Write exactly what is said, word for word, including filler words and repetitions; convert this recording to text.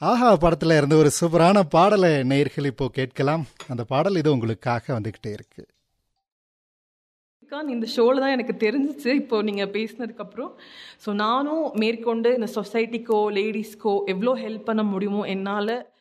ஆஹா படத்துல இருந்து ஒரு சூப்பரான பாடலை நேயர்கள் இப்போ கேட்கலாம். அந்த பாடல் இது உங்களுக்காக வந்துகிட்டே இருக்கு. இந்த ஷோவில் தான் எனக்கு தெரிஞ்சிச்சு இப்போ நீங்கள் பேசினதுக்கப்புறம். ஸோ நானும் மேற்கொண்டு இந்த சொசைட்டிக்கோ லேடிஸ்க்கோ எவ்வளோ ஹெல்ப் பண்ண முடியுமோ என்னால்